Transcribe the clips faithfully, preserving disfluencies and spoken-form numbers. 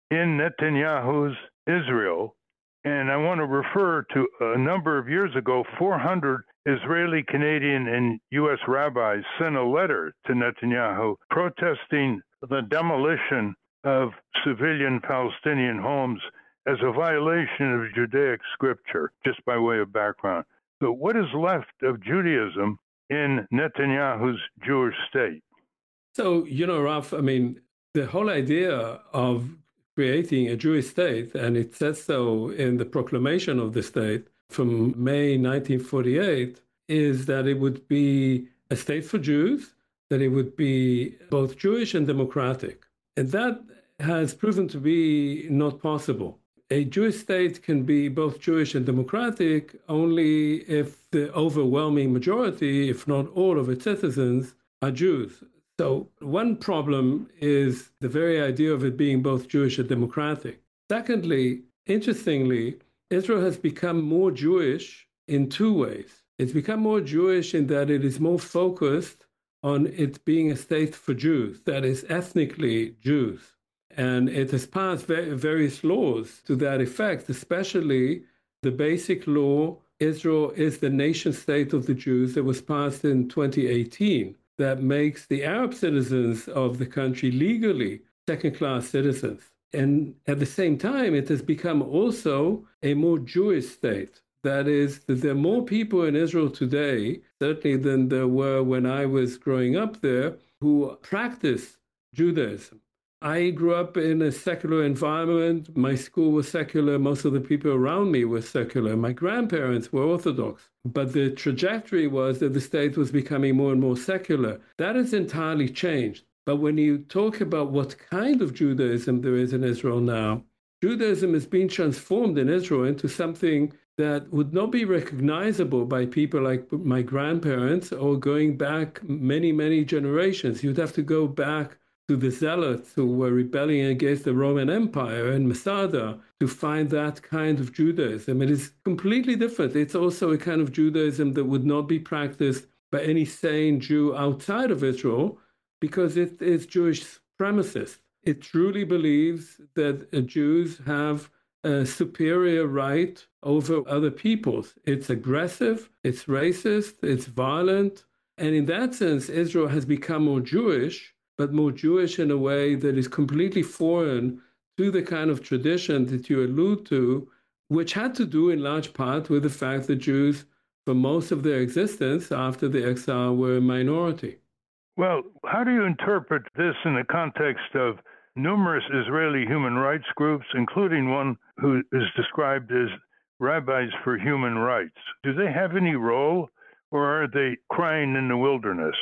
in Netanyahu's Israel. And I want to refer to a number of years ago, four hundred Israeli, Canadian, and U S rabbis sent a letter to Netanyahu protesting the demolition of civilian Palestinian homes as a violation of Judaic scripture, just by way of background. So what is left of Judaism in Netanyahu's Jewish state? So, you know, Ralph, I mean, the whole idea of creating a Jewish state, and it says so in the proclamation of the state from May nineteen forty-eight, is that it would be a state for Jews, that it would be both Jewish and democratic. And that has proven to be not possible. A Jewish state can be both Jewish and democratic only if the overwhelming majority, if not all of its citizens, are Jews. So one problem is the very idea of it being both Jewish and democratic. Secondly, interestingly, Israel has become more Jewish in two ways. It's become more Jewish in that it is more focused on it being a state for Jews, that is ethnically Jews. And it has passed various laws to that effect, especially the basic law, Israel is the nation state of the Jews, that was passed in twenty eighteen, that makes the Arab citizens of the country legally second-class citizens. And at the same time, it has become also a more Jewish state. That is, that there are more people in Israel today, certainly than there were when I was growing up there, who practice Judaism. I grew up in a secular environment. My school was secular. Most of the people around me were secular. My grandparents were Orthodox. But the trajectory was that the state was becoming more and more secular. That has entirely changed. But when you talk about what kind of Judaism there is in Israel now, Judaism has been transformed in Israel into something that would not be recognizable by people like my grandparents or going back many, many generations. You'd have to go back to the Zealots who were rebelling against the Roman Empire and Masada to find that kind of Judaism. It is completely different. It's also a kind of Judaism that would not be practiced by any sane Jew outside of Israel because it is Jewish supremacist. It truly believes that Jews have a superior right over other peoples. It's aggressive, it's racist, it's violent. And in that sense, Israel has become more Jewish, but more Jewish in a way that is completely foreign to the kind of tradition that you allude to, which had to do in large part with the fact that Jews, for most of their existence after the exile, were a minority. Well, how do you interpret this in the context of numerous Israeli human rights groups, including one who is described as Rabbis for Human Rights? Do they have any role, or are they crying in the wilderness?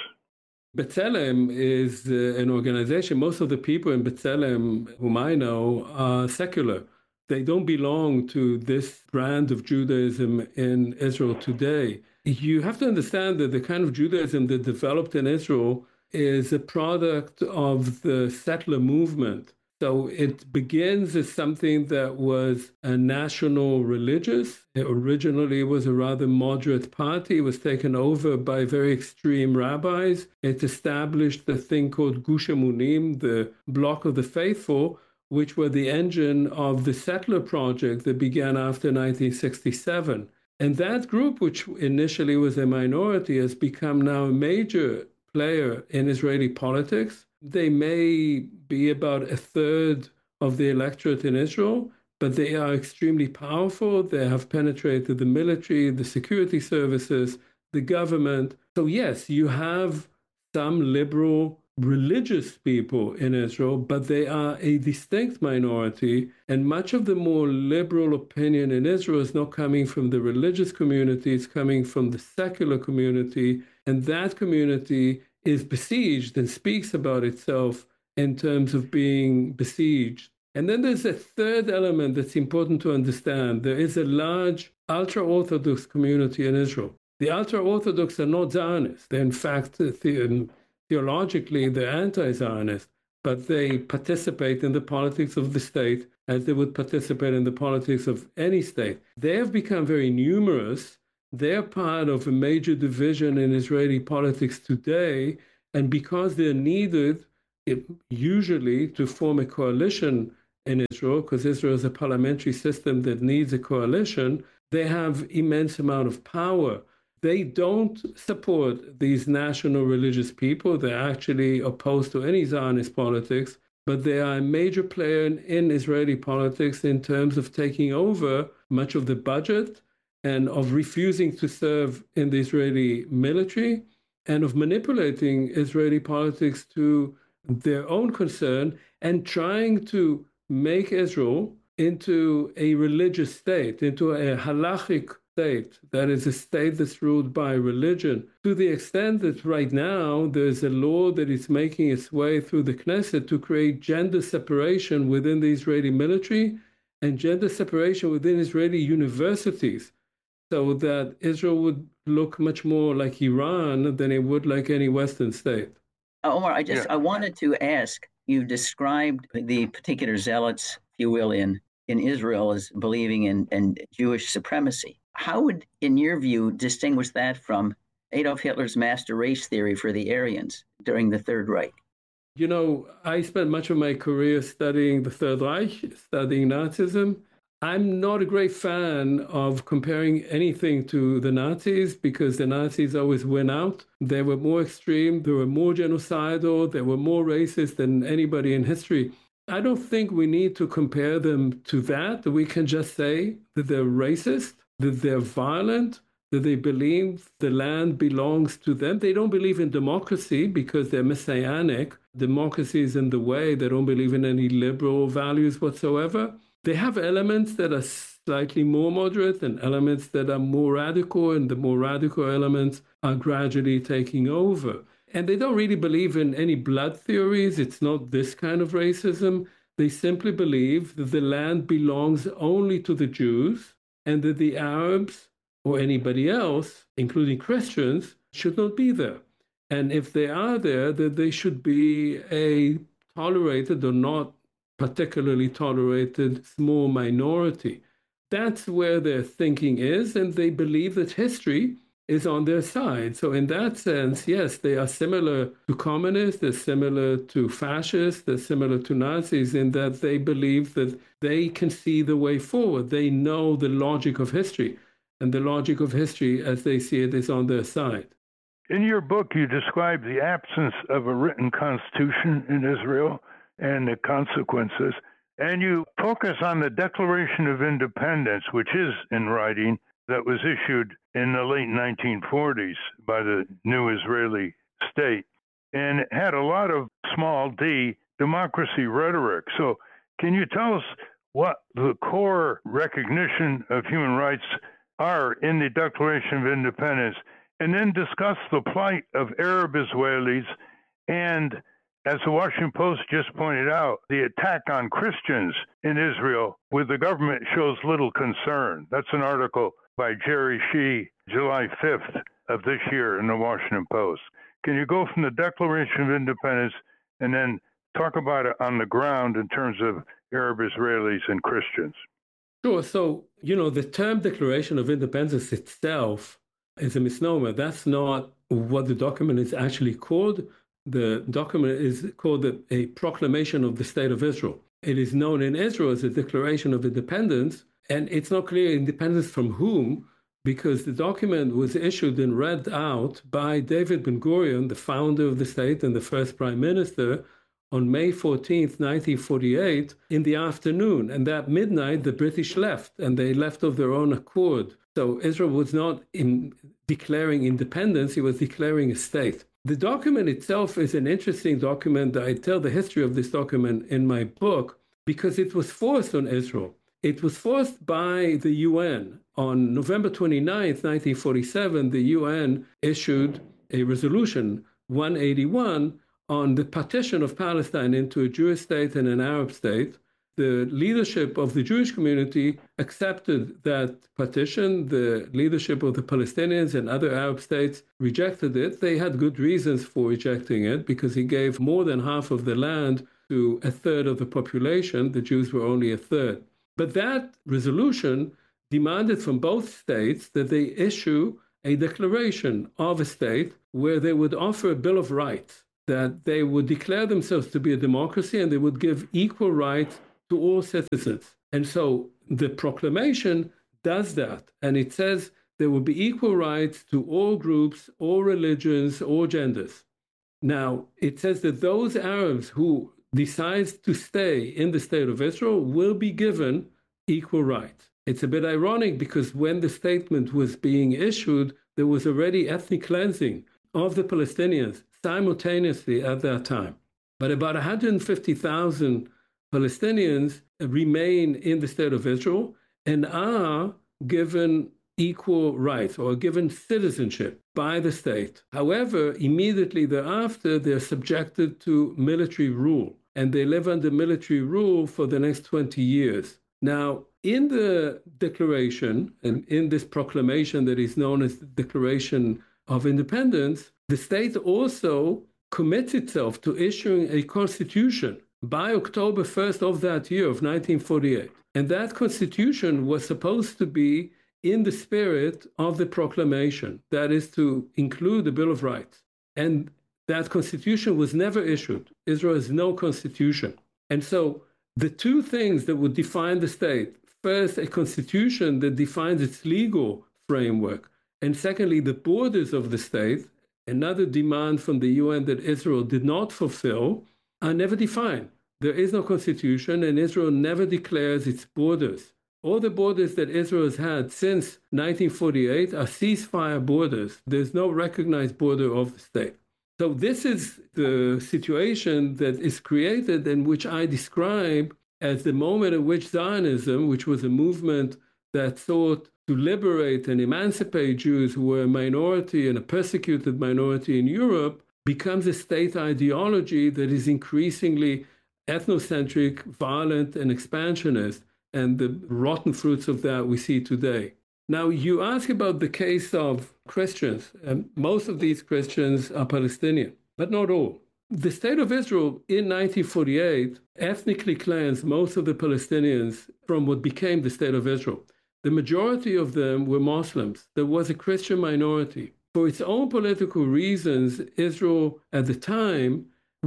B'Tselem is uh, an organization. Most of the people in B'Tselem, whom I know, are secular. They don't belong to this brand of Judaism in Israel today. You have to understand that the kind of Judaism that developed in Israel is a product of the settler movement. So it begins as something that was a national religious. It originally was a rather moderate party. It was taken over by very extreme rabbis. It established the thing called Gush Emunim, the Block of the Faithful, which were the engine of the settler project that began after nineteen sixty-seven. And that group, which initially was a minority, has become now a major player in Israeli politics. They may be about a third of the electorate in Israel, but they are extremely powerful. They have penetrated the military, the security services, the government. So yes, you have some liberal religious people in Israel, but they are a distinct minority. And much of the more liberal opinion in Israel is not coming from the religious community, it's coming from the secular community. And that community is besieged and speaks about itself in terms of being besieged. And then there's a third element that's important to understand. There is a large ultra-Orthodox community in Israel. The ultra-Orthodox are not Zionists. They're in fact, the, theologically, they're anti-Zionist, but they participate in the politics of the state as they would participate in the politics of any state. They have become very numerous. They're part of a major division in Israeli politics today, and because they're needed it, usually to form a coalition in Israel, because Israel is a parliamentary system that needs a coalition. They have immense amount of power. They don't support these national religious people. They're actually opposed to any Zionist politics, but they are a major player in, in Israeli politics in terms of taking over much of the budget and of refusing to serve in the Israeli military and of manipulating Israeli politics to their own concern and trying to make Israel into a religious state, into a halachic state, that is a state that's ruled by religion, to the extent that right now there's a law that is making its way through the Knesset to create gender separation within the Israeli military and gender separation within Israeli universities, so that Israel would look much more like Iran than it would like any Western state. Uh, Omar, I just Yeah. I wanted to ask, you described the particular zealots, if you will, in, in Israel as believing in, in Jewish supremacy. How would, in your view, distinguish that from Adolf Hitler's master race theory for the Aryans during the Third Reich? You know, I spent much of my career studying the Third Reich, studying Nazism. I'm not a great fan of comparing anything to the Nazis because the Nazis always win out. They were more extreme, they were more genocidal, they were more racist than anybody in history. I don't think we need to compare them to that. We can just say that they're racist, that they're violent, that they believe the land belongs to them. They don't believe in democracy because they're messianic. Democracy is in the way. They don't believe in any liberal values whatsoever. They have elements that are slightly more moderate and elements that are more radical, and the more radical elements are gradually taking over. And they don't really believe in any blood theories. It's not this kind of racism. They simply believe that the land belongs only to the Jews and that the Arabs or anybody else, including Christians, should not be there. And if they are there, that they should be a tolerated or not particularly tolerated small minority. That's where their thinking is, and they believe that history is on their side. So in that sense, yes, they are similar to communists, they're similar to fascists, they're similar to Nazis in that they believe that they can see the way forward. They know the logic of history, and the logic of history, as they see it, is on their side. In your book, you describe the absence of a written constitution in Israel and the consequences. And you focus on the Declaration of Independence, which is in writing, that was issued in the late nineteen forties by the new Israeli state. And it had a lot of small d democracy rhetoric. So can you tell us what the core recognition of human rights are in the Declaration of Independence, and then discuss the plight of Arab Israelis and, as the Washington Post just pointed out, the attack on Christians in Israel, where the government shows little concern. That's an article by Jerry Shee, July fifth of this year in the Washington Post. Can you go from the Declaration of Independence and then talk about it on the ground in terms of Arab Israelis and Christians? Sure. So, you know, the term Declaration of Independence itself is a misnomer. That's not what the document is actually called. The document is called a Proclamation of the State of Israel. It is known in Israel as a Declaration of Independence, and it's not clear independence from whom, because the document was issued and read out by David Ben-Gurion, the founder of the state and the first prime minister, on May fourteenth, nineteen forty-eight, in the afternoon. And at midnight, the British left, and they left of their own accord. So Israel was not in declaring independence, it was declaring a state. The document itself is an interesting document. I tell the history of this document in my book because it was forced on Israel. It was forced by the U N. On November twenty-ninth, nineteen forty-seven, the U N issued a resolution, one eighty-one, on the partition of Palestine into a Jewish state and an Arab state. The leadership of the Jewish community accepted that partition. The leadership of the Palestinians and other Arab states rejected it. They had good reasons for rejecting it because he gave more than half of the land to a third of the population. The Jews were only a third. But that resolution demanded from both states that they issue a declaration of a state where they would offer a Bill of Rights, that they would declare themselves to be a democracy and they would give equal rights to all citizens. And so the proclamation does that. And it says there will be equal rights to all groups, all religions, all genders. Now, it says that those Arabs who decide to stay in the state of Israel will be given equal rights. It's a bit ironic because when the statement was being issued, there was already ethnic cleansing of the Palestinians simultaneously at that time. But about one hundred fifty thousand Palestinians remain in the state of Israel and are given equal rights or given citizenship by the state. However, immediately thereafter, they're subjected to military rule, and they live under military rule for the next twenty years. Now, in the declaration and in this proclamation that is known as the Declaration of Independence, the state also commits itself to issuing a constitution by October first of that year of nineteen forty-eight. And that constitution was supposed to be in the spirit of the proclamation, that is to include the Bill of Rights. And that constitution was never issued. Israel has no constitution. And so the two things that would define the state, first, a constitution that defines its legal framework, and secondly, the borders of the state, another demand from the U N that Israel did not fulfill, are never defined. There is no constitution, and Israel never declares its borders. All the borders that Israel has had since nineteen forty-eight are ceasefire borders. There's no recognized border of the state. So this is the situation that is created and which I describe as the moment at which Zionism, which was a movement that sought to liberate and emancipate Jews who were a minority and a persecuted minority in Europe, becomes a state ideology that is increasingly ethnocentric, violent, and expansionist. And the rotten fruits of that we see today. Now, you ask about the case of Christians, and most of these Christians are Palestinian, but not all. The state of Israel in nineteen forty-eight ethnically cleansed most of the Palestinians from what became the state of Israel. The majority of them were Muslims. There was a Christian minority. For its own political reasons, Israel at the time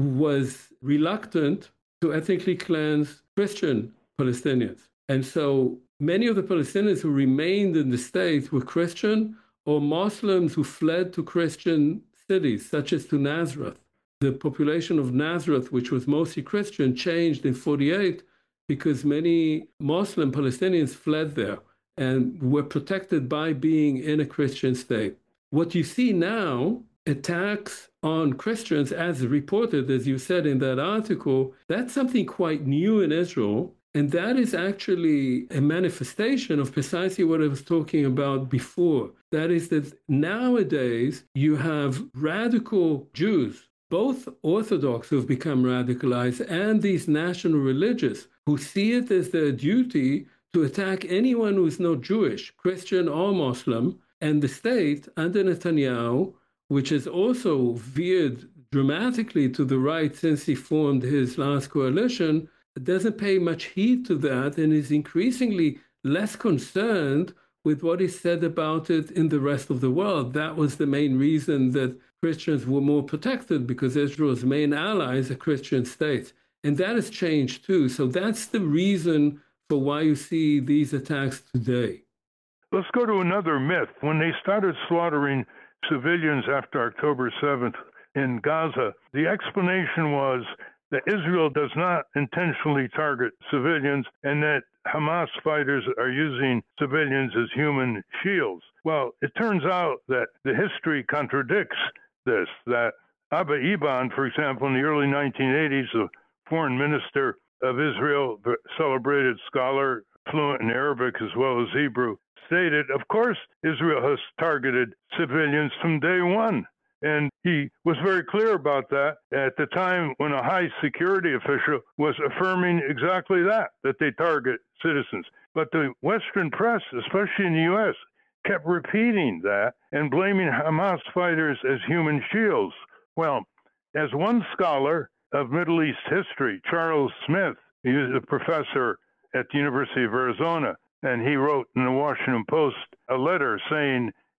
was reluctant to ethnically cleanse Christian Palestinians. And so many of the Palestinians who remained in the state were Christian or Muslims who fled to Christian cities, such as to Nazareth. The population of Nazareth, which was mostly Christian, changed in forty-eight because many Muslim Palestinians fled there and were protected by being in a Christian state. What you see now, attacks on Christians, as reported, as you said in that article, that's something quite new in Israel. And that is actually a manifestation of precisely what I was talking about before. That is that nowadays you have radical Jews, both Orthodox who have become radicalized and these national religious who see it as their duty to attack anyone who is not Jewish, Christian or Muslim. And the state under Netanyahu, which has also veered dramatically to the right since he formed his last coalition, doesn't pay much heed to that and is increasingly less concerned with what is said about it in the rest of the world. That was the main reason that Christians were more protected, because Israel's main allies are Christian states. And that has changed too. So that's the reason for why you see these attacks today. Let's go to another myth. When they started slaughtering civilians after October seventh in Gaza, the explanation was that Israel does not intentionally target civilians and that Hamas fighters are using civilians as human shields. Well, it turns out that the history contradicts this, that Abba Eban, for example, in the early nineteen eighties, the foreign minister of Israel, celebrated scholar, fluent in Arabic as well as Hebrew, stated, of course, Israel has targeted civilians from day one. And he was very clear about that at the time when a high security official was affirming exactly that, that they target citizens. But the Western press, especially in the U S, kept repeating that and blaming Hamas fighters as human shields. Well, as one scholar of Middle East history, Charles Smith, he was a professor at the University of Arizona, and he wrote in the Washington Post a letter saying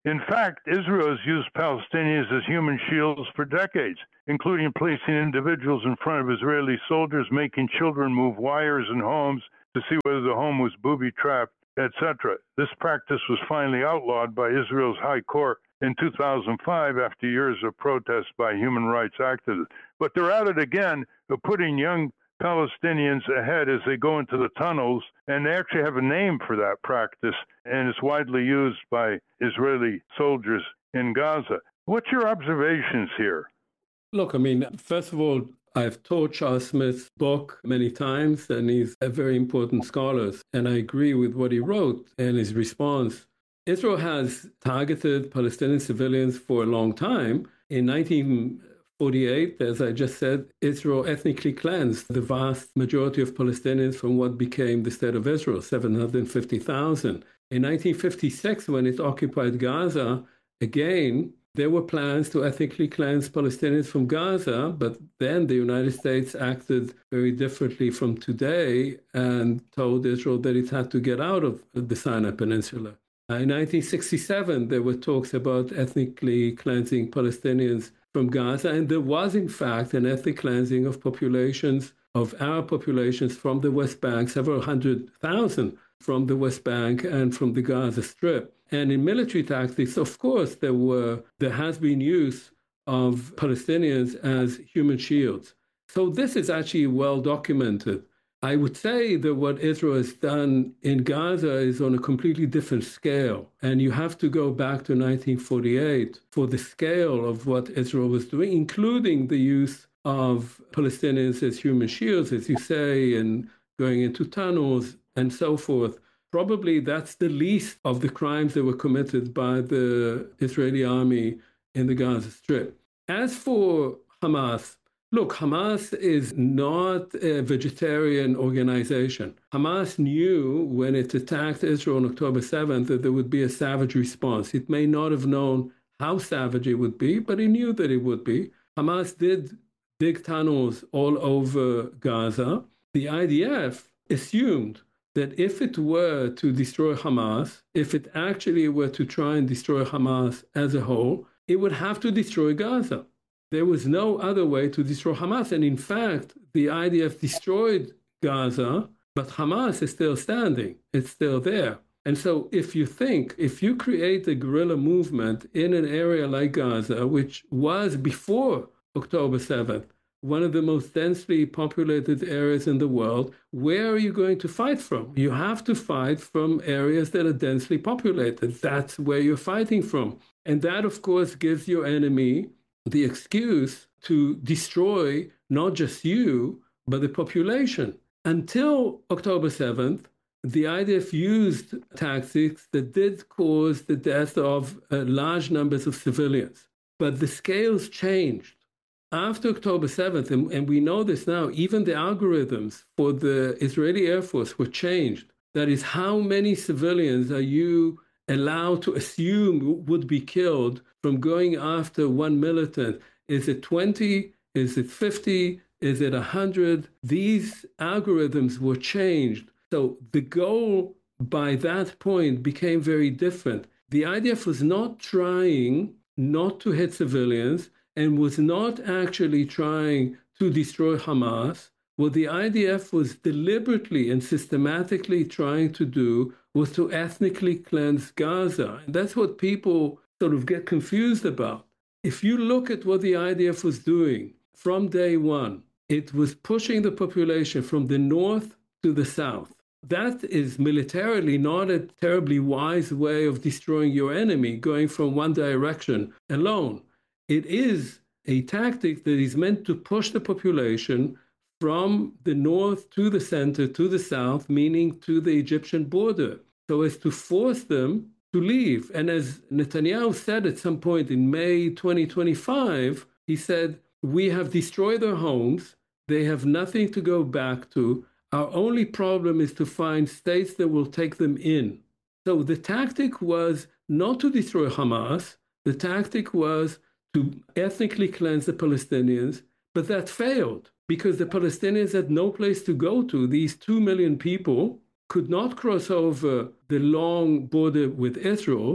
In fact, Israel has used Palestinians as human shields for decades, including placing individuals in front of Israeli soldiers, making children move wires in homes to see whether the home was booby-trapped, et cetera. This practice was finally outlawed by Israel's High Court in two thousand five after years of protests by human rights activists. But they're at it again, of putting young Palestinians ahead as they go into the tunnels, and they actually have a name for that practice, and it's widely used by Israeli soldiers in Gaza. What's your observations here? Look, I mean, first of all, I've taught Charles Smith's book many times, and he's a very important scholar, and I agree with what he wrote and his response. Israel has targeted Palestinian civilians for a long time. In nineteen forty-eight, as I just said, Israel ethnically cleansed the vast majority of Palestinians from what became the State of Israel, seven hundred fifty thousand. In nineteen fifty-six, when it occupied Gaza, again, there were plans to ethnically cleanse Palestinians from Gaza, but then the United States acted very differently from today and told Israel that it had to get out of the Sinai Peninsula. In nineteen sixty-seven, there were talks about ethnically cleansing Palestinians from Gaza, and there was, in fact, an ethnic cleansing of populations, of Arab populations from the West Bank, several hundred thousand from the West Bank and from the Gaza Strip. And in military tactics, of course, there were there has been use of Palestinians as human shields. So this is actually well documented. I would say that what Israel has done in Gaza is on a completely different scale. And you have to go back to nineteen forty-eight for the scale of what Israel was doing, including the use of Palestinians as human shields, as you say, and going into tunnels and so forth. Probably that's the least of the crimes that were committed by the Israeli army in the Gaza Strip. As for Hamas, look, Hamas is not a vegetarian organization. Hamas knew when it attacked Israel on October seventh that there would be a savage response. It may not have known how savage it would be, but it knew that it would be. Hamas did dig tunnels all over Gaza. The I D F assumed that if it were to destroy Hamas, if it actually were to try and destroy Hamas as a whole, it would have to destroy Gaza. There was no other way to destroy Hamas. And in fact, the I D F destroyed Gaza, but Hamas is still standing. It's still there. And so if you think, if you create a guerrilla movement in an area like Gaza, which was before October seventh, one of the most densely populated areas in the world, where are you going to fight from? You have to fight from areas that are densely populated. That's where you're fighting from. And that, of course, gives your enemy the excuse to destroy not just you, but the population. Until October seventh, the I D F used tactics that did cause the death of uh, large numbers of civilians. But the scales changed. After October seventh, and, and we know this now, even the algorithms for the Israeli Air Force were changed. That is, how many civilians are you allowed to assume would be killed from going after one militant? Is it twenty? Is it fifty? Is it one hundred? These algorithms were changed. So the goal by that point became very different. The I D F was not trying not to hit civilians and was not actually trying to destroy Hamas. What the I D F was deliberately and systematically trying to do was to ethnically cleanse Gaza. And that's what people sort of get confused about. If you look at what the I D F was doing from day one, it was pushing the population from the north to the south. That is militarily not a terribly wise way of destroying your enemy, going from one direction alone. It is a tactic that is meant to push the population from the north to the center to the south, meaning to the Egyptian border, so as to force them to leave. And as Netanyahu said at some point in May twenty twenty-five, he said, we have destroyed their homes. They have nothing to go back to. Our only problem is to find states that will take them in. So the tactic was not to destroy Hamas. The tactic was to ethnically cleanse the Palestinians, but that failed because the Palestinians had no place to go to. These two million people could not cross over the long border with Israel,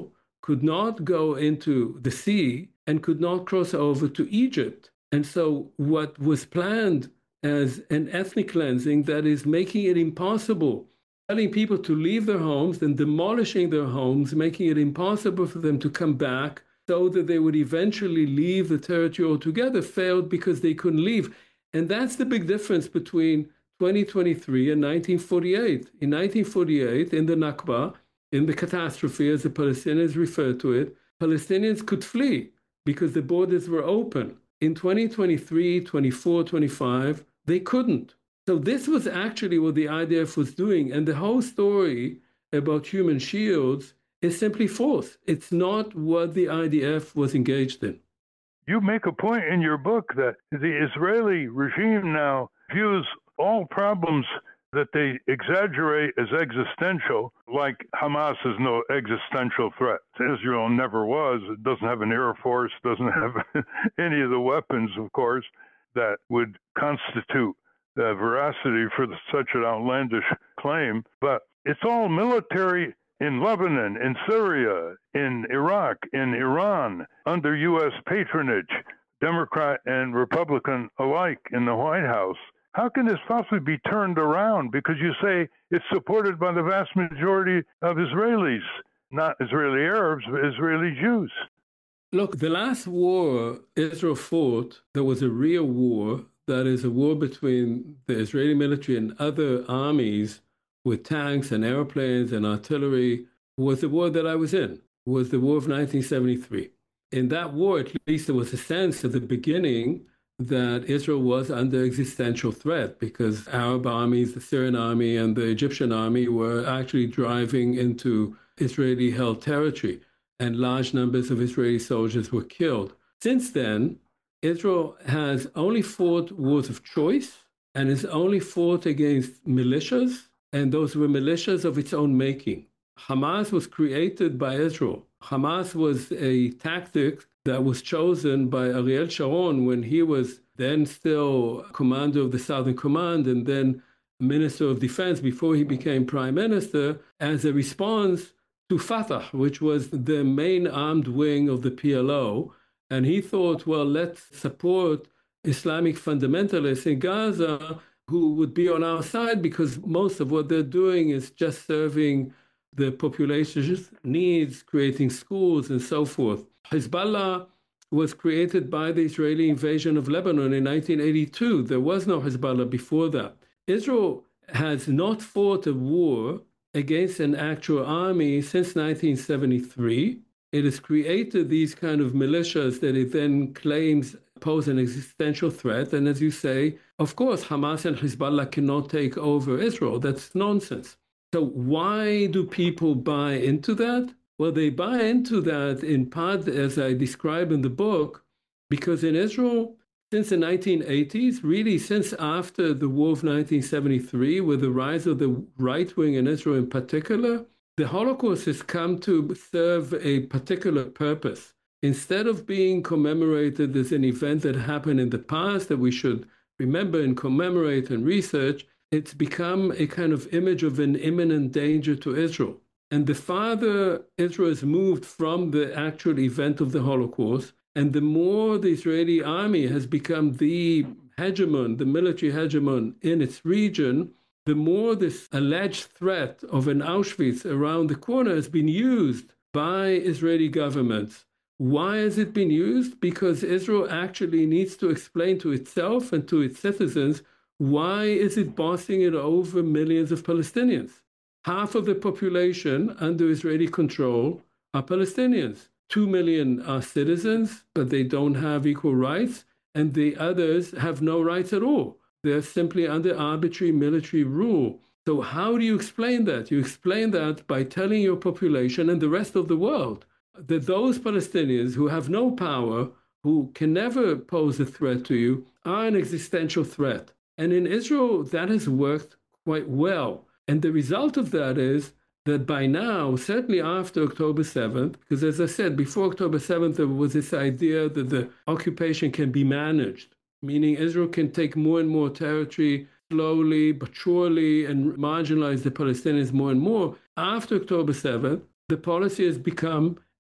could not go into the sea and could not cross over to Egypt. And so what was planned as an ethnic cleansing that is making it impossible, telling people to leave their homes and demolishing their homes, making it impossible for them to come back so that they would eventually leave the territory altogether, failed because they couldn't leave. And that's the big difference between twenty twenty-three and nineteen forty-eight. In nineteen forty-eight, in the Nakba, in the catastrophe, as the Palestinians refer to it, Palestinians could flee because the borders were open. In twenty twenty-three, twenty-four, twenty-five, they couldn't. So this was actually what the I D F was doing. And the whole story about human shields is simply false. It's not what the I D F was engaged in. You make a point in your book that the Israeli regime now views all problems that they exaggerate as existential, like Hamas is no existential threat. Israel never was. It doesn't have an air force, doesn't have any of the weapons, of course, that would constitute the veracity for the, such an outlandish claim. But it's all military in Lebanon, in Syria, in Iraq, in Iran, under U S patronage, Democrat and Republican alike in the White House. How can this possibly be turned around? Because you say it's supported by the vast majority of Israelis, not Israeli Arabs, but Israeli Jews. Look, the last war Israel fought, there was a real war, that is a war between the Israeli military and other armies with tanks and airplanes and artillery, was the war that I was in, was the war of nineteen seventy-three. In that war, at least there was a sense at the beginning that Israel was under existential threat because Arab armies, the Syrian army and the Egyptian army were actually driving into Israeli-held territory, and large numbers of Israeli soldiers were killed. Since then, Israel has only fought wars of choice and has only fought against militias, and those were militias of its own making. Hamas was created by Israel. Hamas was a tactic that was chosen by Ariel Sharon when he was then still commander of the Southern Command and then Minister of Defense before he became Prime Minister, as a response to Fatah, which was the main armed wing of the P L O. And he thought, well, let's support Islamic fundamentalists in Gaza who would be on our side because most of what they're doing is just serving the population's needs, creating schools and so forth. Hezbollah was created by the Israeli invasion of Lebanon in nineteen eighty-two. There was no Hezbollah before that. Israel has not fought a war against an actual army since nineteen seventy-three. It has created these kind of militias that it then claims pose an existential threat. And as you say, of course, Hamas and Hezbollah cannot take over Israel. That's nonsense. So why do people buy into that? Well, they buy into that in part, as I describe in the book, because in Israel, since the nineteen eighties, really since after the war of nineteen seventy-three, with the rise of the right wing in Israel in particular, the Holocaust has come to serve a particular purpose. Instead of being commemorated as an event that happened in the past that we should remember and commemorate and research, it's become a kind of image of an imminent danger to Israel. And the farther Israel has moved from the actual event of the Holocaust, and the more the Israeli army has become the hegemon, the military hegemon in its region, the more this alleged threat of an Auschwitz around the corner has been used by Israeli governments. Why has it been used? Because Israel actually needs to explain to itself and to its citizens why is it bossing it over millions of Palestinians. Half of the population under Israeli control are Palestinians. Two million are citizens, but they don't have equal rights, and the others have no rights at all. They're simply under arbitrary military rule. So how do you explain that? You explain that by telling your population and the rest of the world that those Palestinians who have no power, who can never pose a threat to you, are an existential threat. And in Israel, that has worked quite well. And the result of that is that by now, certainly after October seventh, because as I said, before October seventh, there was this idea that the occupation can be managed, meaning Israel can take more and more territory slowly but surely and marginalize the Palestinians more and more. After October seventh, the policy has become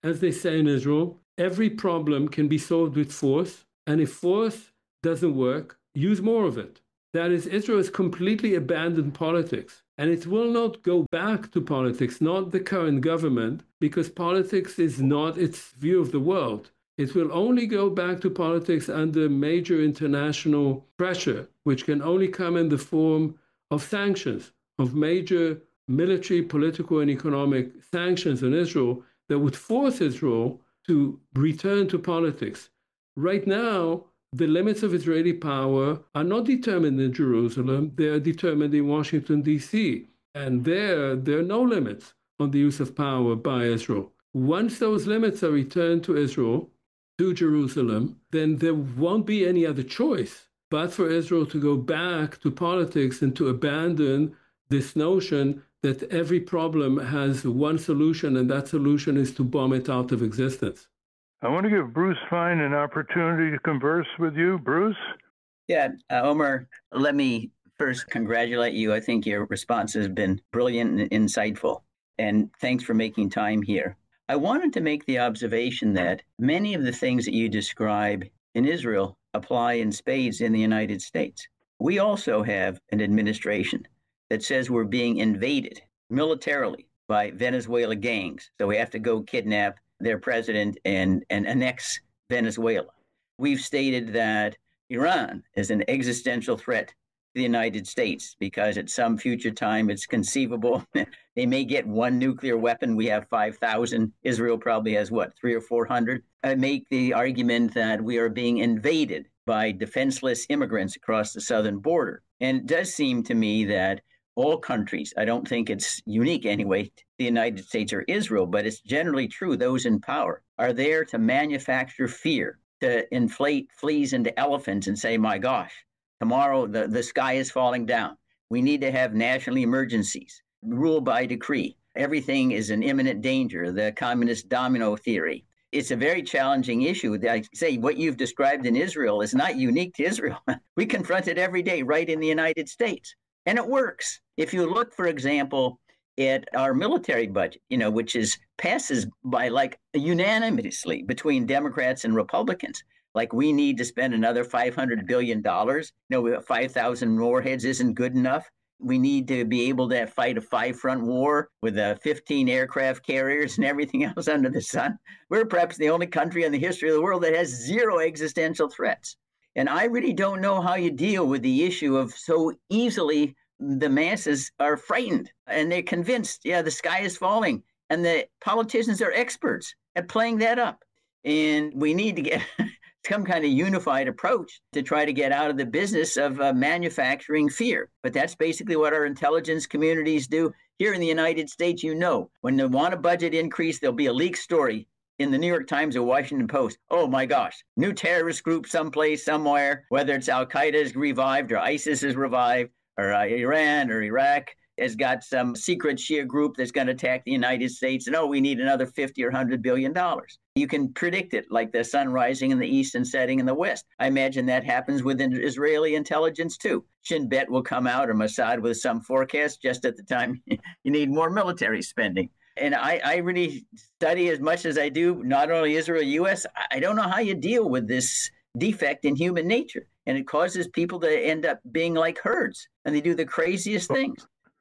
as they say in Israel, every problem can be solved with force. And if force doesn't work, use more of it. That is, Israel has completely abandoned politics. And it will not go back to politics, not the current government, because politics is not its view of the world. It will only go back to politics under major international pressure, which can only come in the form of sanctions, of major military, political, and economic sanctions on Israel that would force Israel to return to politics. Right now, the limits of Israeli power are not determined in Jerusalem, they are determined in Washington, D C. And there, there are no limits on the use of power by Israel. Once those limits are returned to Israel, to Jerusalem, then there won't be any other choice but for Israel to go back to politics and to abandon this notion that every problem has one solution, and that solution is to bomb it out of existence. I want to give Bruce Fein an opportunity to converse with you. Bruce? Yeah, uh, Omer, let me first congratulate you. I think your response has been brilliant and insightful, and thanks for making time here. I wanted to make the observation that many of the things that you describe in Israel apply in spades in the United States. We also have an administration that says we're being invaded militarily by Venezuela gangs. So we have to go kidnap their president and, and annex Venezuela. We've stated that Iran is an existential threat to the United States because at some future time it's conceivable they may get one nuclear weapon. We have five thousand. Israel probably has, what, three or four hundred? I make the argument that we are being invaded by defenseless immigrants across the southern border. And it does seem to me that all countries, I don't think it's unique anyway to the United States or Israel, but it's generally true, those in power are there to manufacture fear, to inflate fleas into elephants and say, my gosh, tomorrow the, the sky is falling down. We need to have national emergencies, rule by decree. Everything is an imminent danger, the communist domino theory. It's a very challenging issue. I say what you've described in Israel is not unique to Israel. We confront it every day right in the United States. And it works. If you look, for example, at our military budget, you know, which is passes by like unanimously between Democrats and Republicans, like we need to spend another five hundred billion dollars. You know, we have five thousand warheads isn't good enough. We need to be able to fight a five-front war with uh, fifteen aircraft carriers and everything else under the sun. We're perhaps the only country in the history of the world that has zero existential threats. And I really don't know how you deal with the issue of so easily the masses are frightened and they're convinced, yeah, the sky is falling. And the politicians are experts at playing that up. And we need to get some kind of unified approach to try to get out of the business of uh, manufacturing fear. But that's basically what our intelligence communities do. Here in the United States, you know, when they want a budget increase, there'll be a leaked story in the New York Times or Washington Post. Oh my gosh, new terrorist group someplace, somewhere, whether it's Al-Qaeda is revived or ISIS is revived or uh, Iran or Iraq has got some secret Shia group that's going to attack the United States. And oh, we need another fifty or one hundred billion dollars. You can predict it like the sun rising in the east and setting in the west. I imagine that happens within Israeli intelligence too. Shin Bet will come out or Mossad with some forecast just at the time you need more military spending. And I, I really study as much as I do, not only Israel, U S. I don't know how you deal with this defect in human nature. And it causes people to end up being like herds, and they do the craziest things.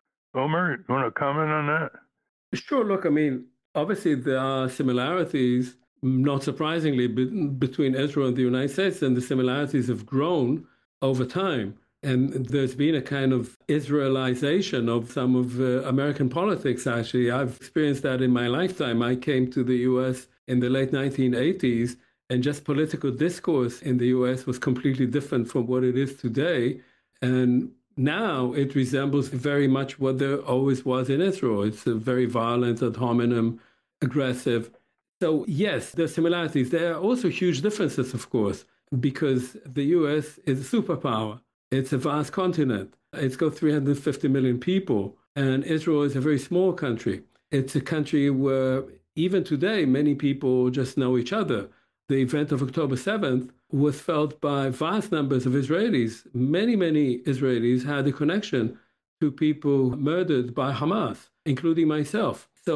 Omer, you want to comment on that? Sure. Look, I mean, obviously there are similarities, not surprisingly, be- between Israel and the United States, and the similarities have grown over time. And there's been a kind of Israelization of some of uh, American politics, actually. I've experienced that in my lifetime. I came to the U S in the late nineteen eighties, and just political discourse in the U S was completely different from what it is today. And now it resembles very much what there always was in Israel. It's a very violent, ad hominem, aggressive. So yes, there are similarities. There are also huge differences, of course, because the U S is a superpower. It's a vast continent. It's got three hundred fifty million people, and Israel is a very small country. It's a country where even today, many people just know each other. The event of October seventh was felt by vast numbers of Israelis. Many, many Israelis had a connection to people murdered by Hamas, including myself. So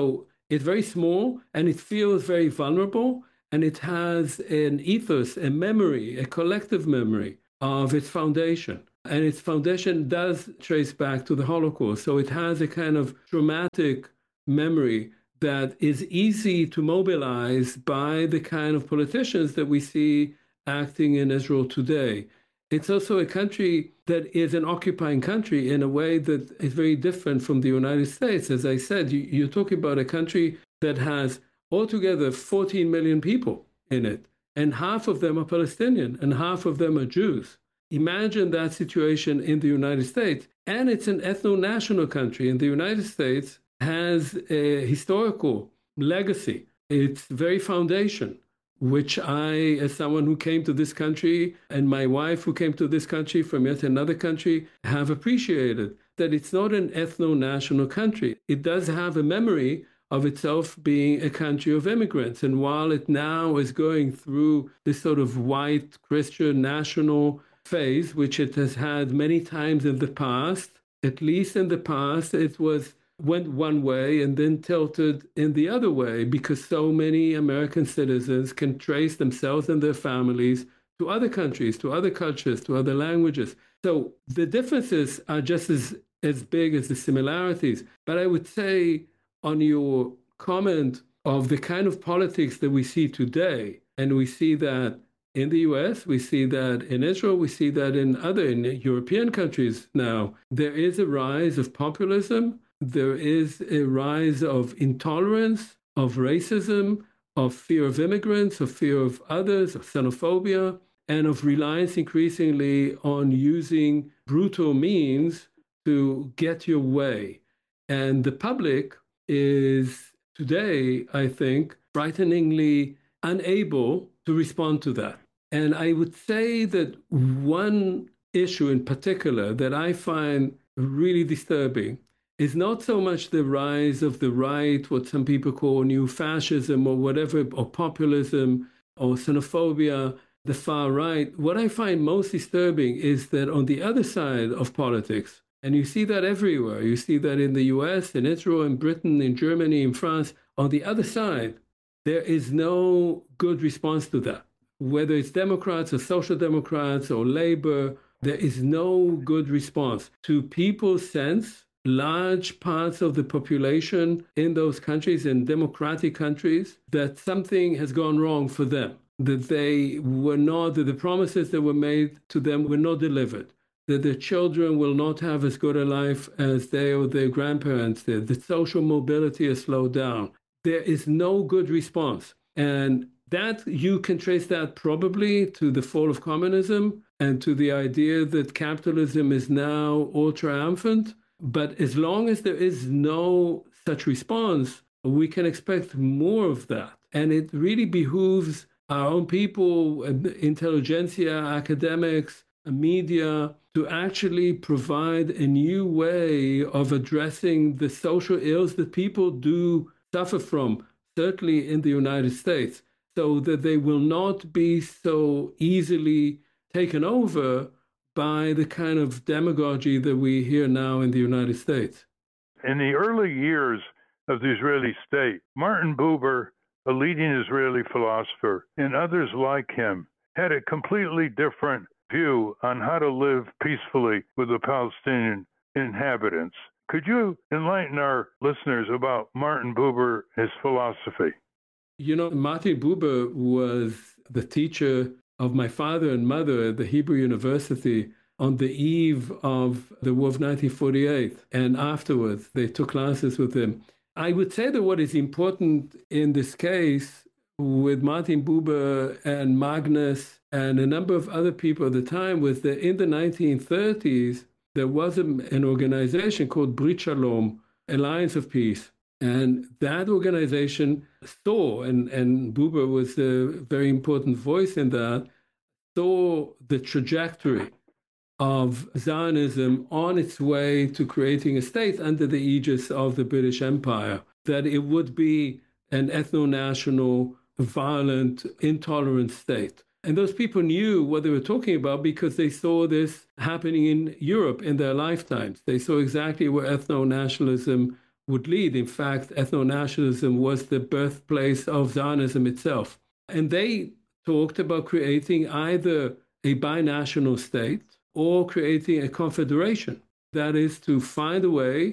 It's very small and it feels very vulnerable. And it has an ethos, a memory, a collective memory of its foundation. And its foundation does trace back to the Holocaust. So it has a kind of traumatic memory that is easy to mobilize by the kind of politicians that we see acting in Israel today. It's also a country that is an occupying country in a way that is very different from the United States. As I said, you, you're talking about a country that has altogether fourteen million people in it, and half of them are Palestinian and half of them are Jews. Imagine that situation in the United States. And it's an ethno-national country. And the United States has a historical legacy. Its very foundation, which I, as someone who came to this country, and my wife who came to this country from yet another country, have appreciated that it's not an ethno-national country. It does have a memory of itself being a country of immigrants. And while it now is going through this sort of white Christian national phase, which it has had many times in the past, at least in the past, it was went one way and then tilted in the other way because so many American citizens can trace themselves and their families to other countries, to other cultures, to other languages. So the differences are just as, as big as the similarities. But I would say on your comment of the kind of politics that we see today, and we see that in the U S, we see that in Israel, we see that in other in European countries now, there is a rise of populism, there is a rise of intolerance, of racism, of fear of immigrants, of fear of others, of xenophobia, and of reliance increasingly on using brutal means to get your way. And the public is today, I think, frighteningly unable to respond to that. And I would say that one issue in particular that I find really disturbing is not so much the rise of the right, what some people call new fascism or whatever, or populism or xenophobia, the far right. What I find most disturbing is that on the other side of politics, and you see that everywhere, you see that in the U S, in Israel, in Britain, in Germany, in France, on the other side, there is no good response to that. Whether it's Democrats or Social Democrats or Labor, there is no good response to people's sense. Large parts of the population in those countries, in democratic countries, that something has gone wrong for them, that they were not, that the promises that were made to them were not delivered, that their children will not have as good a life as they or their grandparents did, that social mobility has slowed down. There is no good response. And that you can trace that probably to the fall of communism and to the idea that capitalism is now all triumphant. But as long as there is no such response, we can expect more of that. And it really behooves our own people, intelligentsia, academics, media, to actually provide a new way of addressing the social ills that people do suffer from, certainly in the United States, so that they will not be so easily taken over by the kind of demagogy that we hear now in the United States. In the early years of the Israeli state, Martin Buber, a leading Israeli philosopher, and others like him, had a completely different view on how to live peacefully with the Palestinian inhabitants. Could you enlighten our listeners about Martin Buber, his philosophy? You know, Martin Buber was the teacher of my father and mother at the Hebrew University on the eve of the War of nineteen forty-eight. And afterwards, they took classes with him. I would say that what is important in this case with Martin Buber and Magnus and a number of other people at the time was that in the nineteen thirties, there was an organization called Brit Shalom, Alliance of Peace. And that organization saw, and, and Buber was a very important voice in that, saw the trajectory of Zionism on its way to creating a state under the aegis of the British Empire, that it would be an ethno-national, violent, intolerant state. And those people knew what they were talking about because they saw this happening in Europe in their lifetimes. They saw exactly where ethno-nationalism would lead. In fact, ethno-nationalism was the birthplace of Zionism itself. And they talked about creating either a binational state or creating a confederation. That is to find a way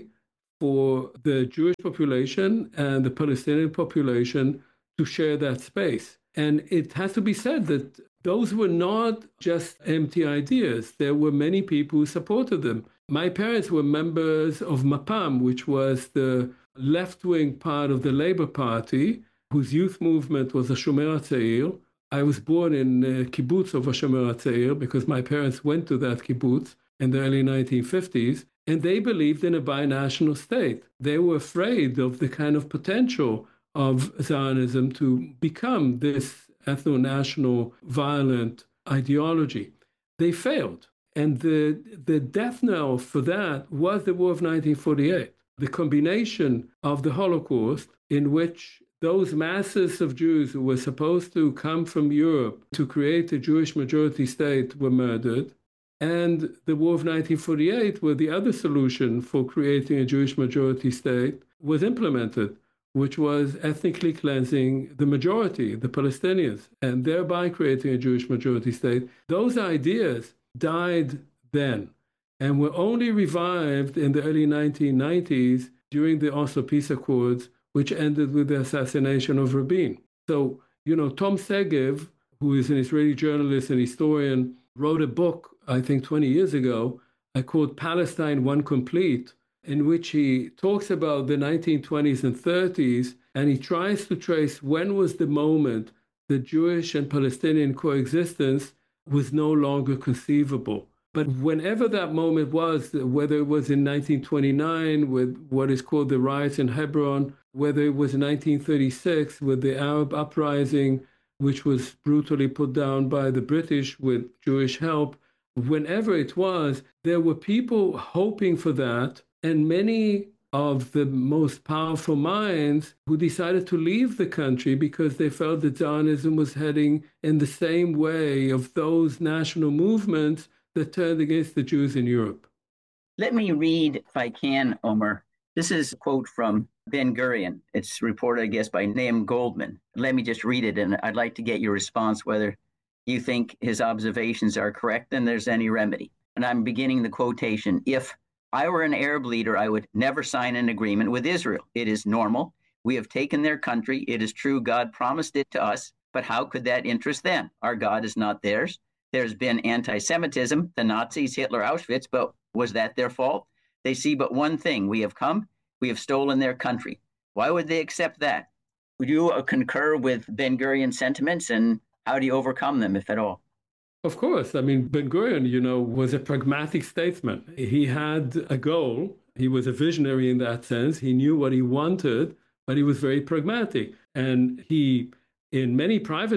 for the Jewish population and the Palestinian population to share that space. And it has to be said that those were not just empty ideas. There were many people who supported them. My parents were members of Mapam, which was the left-wing part of the Labour Party, whose youth movement was the Shomer HaTzair. I was born in a kibbutz of a Shomer HaTzair because my parents went to that kibbutz in the early nineteen fifties, and they believed in a binational state. They were afraid of the kind of potential of Zionism to become this ethno-national violent ideology. They failed. And the, the death knell for that was the War of nineteen forty-eight. The combination of the Holocaust, in which those masses of Jews who were supposed to come from Europe to create a Jewish majority state were murdered, and the War of nineteen forty-eight, where the other solution for creating a Jewish majority state was implemented, which was ethnically cleansing the majority, the Palestinians, and thereby creating a Jewish majority state. Those ideas died then and were only revived in the early nineteen nineties during the Oslo Peace Accords, which ended with the assassination of Rabin. So, you know, Tom Segev, who is an Israeli journalist and historian, wrote a book, I think twenty years ago, called Palestine One Complete, in which he talks about the nineteen twenties and thirties, and he tries to trace when was the moment that Jewish and Palestinian coexistence was no longer conceivable. But whenever that moment was, whether it was in nineteen twenty-nine with what is called the riots in Hebron, whether it was in nineteen thirty-six with the Arab uprising, which was brutally put down by the British with Jewish help, whenever it was, there were people hoping for that, and many of the most powerful minds who decided to leave the country because they felt that Zionism was heading in the same way of those national movements that turned against the Jews in Europe. Let me read, if I can, Omer. This is a quote from Ben Gurion. It's reported, I guess, by Naim Goldman. Let me just read it, and I'd like to get your response whether you think his observations are correct and there's any remedy. And I'm beginning the quotation. If I were an Arab leader, I would never sign an agreement with Israel. It is normal. We have taken their country. It is true God promised it to us, but how could that interest them? Our God is not theirs. There's been anti-Semitism, the Nazis, Hitler, Auschwitz, but was that their fault? They see but one thing. We have come. We have stolen their country. Why would they accept that? Would you uh, concur with Ben Gurion's sentiments, and how do you overcome them, if at all? Of course. I mean, Ben Gurion, you know, was a pragmatic statesman. He had a goal. He was a visionary in that sense. He knew what he wanted, but he was very pragmatic. And he, in many private